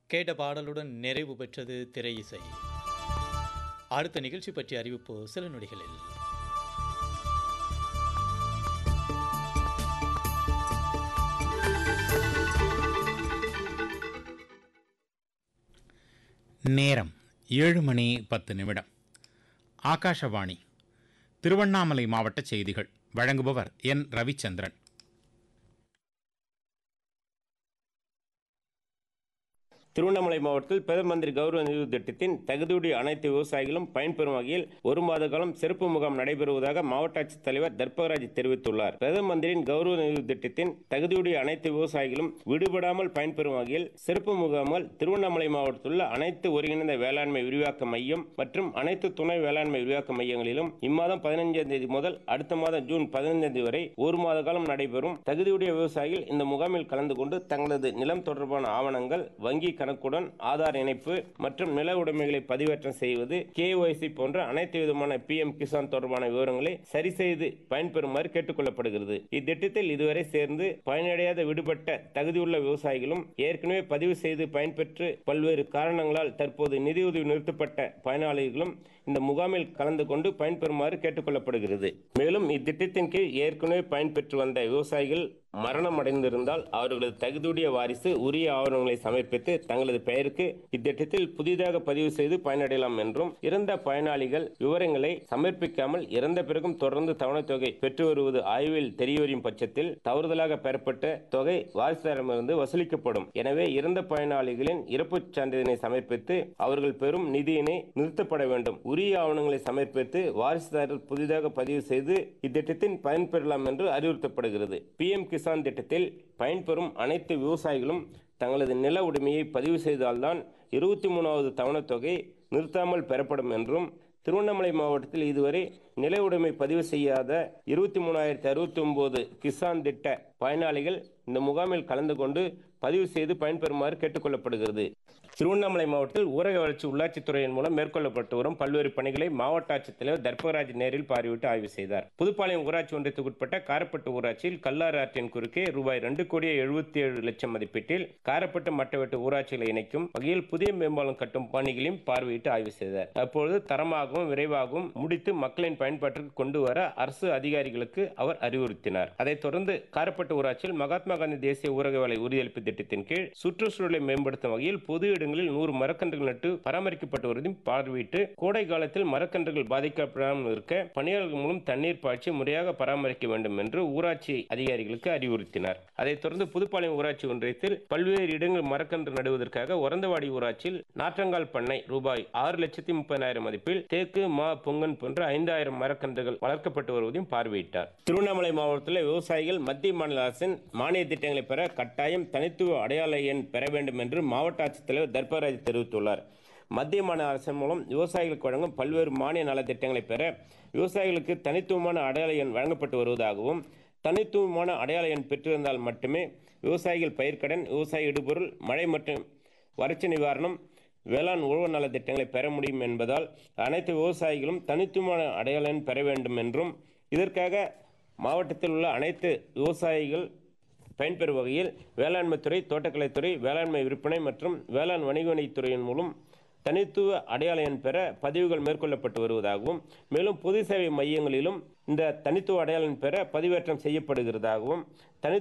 கேட்ட பாடலுடன் நிறைவு பெற்றது திரை இசை. அடுத்த நிகழ்ச்சி பற்றிய அறிவிப்பு சில நொடிகளில். நேரம் 7:10. ஆகாஷவாணி, திருவண்ணாமலை மாவட்ட செய்திகள். வழங்குபவர் என் ரவிச்சந்திரன். திருவண்ணாமலை மாவட்டத்தில் பிரதம மந்திரி கௌரவ நிதி திட்டத்தின் தகுதியுடைய அனைத்து விவசாயிகளும் பயன்பெறும் வகையில் 1 மாத காலம் சிறப்பு முகாம் நடைபெறுவதாக மாவட்ட ஆட்சித்தலைவர் தர்பகராஜ் தெரிவித்துள்ளார். பிரதம மந்திரியின் கௌரவ நிதி திட்டத்தின் தகுதியுடைய அனைத்து விவசாயிகளும் விடுபடாமல் பயன்பெறும் வகையில் சிறப்பு முகாம்கள் திருவண்ணாமலை மாவட்டத்தில் உள்ள அனைத்து ஒருங்கிணைந்த வேளாண்மை விரிவாக்க மையம் மற்றும் அனைத்து துணை வேளாண்மை விரிவாக்க மையங்களிலும் இம்மாதம் 15ஆம் தேதி முதல் அடுத்த மாதம் ஜூன் 15ஆம் தேதி வரை 1 மாத காலம் நடைபெறும். தகுதியுடைய விவசாயிகள் இந்த முகாமில் கலந்து கொண்டு தங்களது நிலம் தொடர்பான ஆவணங்கள், வங்கி கணக்குடன் ஆதார் இணைப்பு மற்றும் நில உடைமைகளை பதிவேற்றம் செய்வது, KYC போன்ற அனைத்து விதமான PM கிசான் தொடர்பான விவரங்களை சரி செய்து பயன்பெறுமாறு கேட்டுக் கொள்ளப்படுகிறது. இத்திட்டத்தில் இதுவரை சேர்ந்து பயனடையாத விடுபட்ட தகுதியுள்ள விவசாயிகளும் ஏற்கனவே பதிவு செய்து பயன்பெற்று பல்வேறு காரணங்களால் தற்போது நிதியுதவி நிறுத்தப்பட்ட பயனாளிகளும் இந்த முகாமில் கலந்து கொண்டு பயன்பெறுமாறு கேட்டுக் கொள்ளப்படுகிறது. மேலும் இத்திட்டத்தின் கீழ் ஏற்கனவே பயன்பெற்று வந்த விவசாயிகள் மரணம் அடைந்திருந்தால் அவர்களது தகுதியுடைய வாரிசு உரிய ஆவணங்களை சமர்ப்பித்து தங்களது பெயருக்கு இத்திட்டத்தில் புதிதாக பதிவு செய்து பயனடையலாம் என்றும், இறந்த பயனாளிகள் விவரங்களை சமர்ப்பிக்காமல் இறந்த பிறகும் தொடர்ந்து தவணைத் தொகை பெற்று வருவது ஆய்வில் தெரியவரும் பட்சத்தில் தவறுதலாக பெறப்பட்ட தொகை வாரிசுதாரமிருந்து வசூலிக்கப்படும். எனவே இறந்த பயனாளிகளின் இறப்புச் சான்றிதழை சமர்ப்பித்து அவர்கள் பெறும் நிதியினை நிறுத்தப்பட வேண்டும். உரிய ஆவணங்களை சமர்ப்பித்து வாரிசுதாரர் புதிதாக பதிவு செய்து இத்திட்டத்தின் பயன்பெறலாம் என்று அறிவுறுத்தப்படுகிறது. PM கிசான் திட்டத்தில் பயன்பெறும் அனைத்து விவசாயிகளும் தங்களது நில உடைமையை பதிவு செய்தால்தான் 23வது தவணைத் தொகை நிறுத்தாமல் பெறப்படும் என்றும், திருவண்ணாமலை மாவட்டத்தில் இதுவரை நில உடைமை பதிவு செய்யாத 23,069 கிசான் திட்ட பயனாளிகள் இந்த முகாமில் கலந்து கொண்டு பதிவு செய்து பயன்பெறுமாறு கேட்டுக் கொள்ளப்படுகிறது. திருவண்ணாமலை மாவட்டத்தில் ஊரக வளர்ச்சி உள்ளாட்சித்துறையின் மூலம் மேற்கொள்ளப்பட்டு வரும் பல்வேறு பணிகளை மாவட்ட ஆட்சித்தலைவர் தர்பகராஜ் நேரில் பார்வையிட்டு ஆய்வு செய்தார். புதுப்பாளையம் ஊராட்சி ஒன்றியத்துக்குட்பட்ட காரப்பட்டு ஊராட்சியில் கல்லாறு ஆற்றின் குறுக்கே ரூபாய் 2,77,00,000 மதிப்பீட்டில் காரப்பட்டு மட்டவெட்டு ஊராட்சிகளை இணைக்கும் வகையில் புதிய மேம்பாலம் கட்டும் பணிகளையும் பார்வையிட்டு ஆய்வு செய்தார். அப்பொழுது தரமாகவும் விரைவாகவும் முடித்து மக்களின் பயன்பாட்டிற்கு கொண்டு வர அரசு அதிகாரிகளுக்கு அவர் அறிவுறுத்தினார். அதைத் தொடர்ந்து காரப்பட்டு ஊராட்சியில் மகாத்மா காந்தி தேசிய ஊரக வேலை உறுதியளிப்பு திட்டத்தின் கீழ் சுற்றுச்சூழலை மேம்படுத்தும் வகையில் பொது இடங்களில் 100 மரக்கன்றுகள் நட்டு பராமரிக்கப்பட்டு வருவதையும் பார்வையிட்டு கோடை காலத்தில் மரக்கன்றுகள் பாதிக்கப்படாமல் இருக்க பணியாளர்கள் மூலம் தண்ணீர் பாய்ச்சி முறையாக பராமரிக்க வேண்டும் என்று ஊராட்சி அதிகாரிகளுக்கு அறிவுறுத்தினார். அதைத் தொடர்ந்து புதுப்பாளையம் ஊராட்சி ஒன்றியத்தில் பல்வேறு இடங்களில் மரக்கன்று நடுவதற்காக ஒரந்தவாடி ஊராட்சியில் நாற்றங்கால் பண்ணை ரூபாய் 6,30,000 மதிப்பில் தேக்கு, மா, பொங்கன் போன்ற 5,000 மரக்கன்றுகள் வளர்க்கப்பட்டு வருவதையும் பார்வையிட்டார். திருவண்ணாமலை மாவட்டத்தில் விவசாயிகள் மத்திய மாநில அரசின் மானிய திட்டங்களை பெற கட்டாயம் தனித்துவ அடையாள எண் பெற வேண்டும் என்று மாவட்ட ஆட்சித்தலைவர் தர்பகராஜ் தெரிவித்துள்ளார். மத்திய மாநில அரசின் மூலம் விவசாயிகளுக்கு வழங்கும் பல்வேறு மானிய நலத்திட்டங்களை பெற விவசாயிகளுக்கு தனித்துவமான அடையாள எண் வழங்கப்பட்டு வருவதாகவும், தனித்துவமான அடையாள எண் பெற்றிருந்தால் மட்டுமே விவசாயிகள் பயிர்க்கடன், விவசாய இடுபொருள், மழை மற்றும் வறட்சி நிவாரணம், வேளாண் உழவு நல திட்டங்களை பெற முடியும் என்பதால் அனைத்து விவசாயிகளும் தனித்துவமான அடையாள எண் பெற வேண்டும் என்றும், இதற்காக மாவட்டத்தில் உள்ள அனைத்து விவசாயிகள் பயன்பெறும் வகையில் வேளாண்மைத்துறை, தோட்டக்கலைத்துறை, வேளாண்மை விற்பனை மற்றும் வேளாண் வணிகத்துறையின் மூலம் தனித்துவ அடையாள எண் பெற பதிவுகள் மேற்கொள்ளப்பட்டு வருவதாகவும், மேலும் பொது சேவை மையங்களிலும் இந்த தனித்துவ அடையாள எண் பெற பதிவேற்றம் செய்யப்படுகிறதாகவும்,